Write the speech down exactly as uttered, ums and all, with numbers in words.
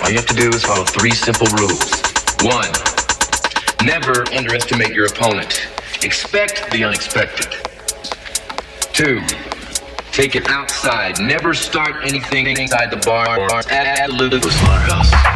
All you have to do is follow three simple rules. One, never underestimate your opponent. Expect the unexpected. Two, take it outside. Never start anything inside the bar or at a slaughterhouse.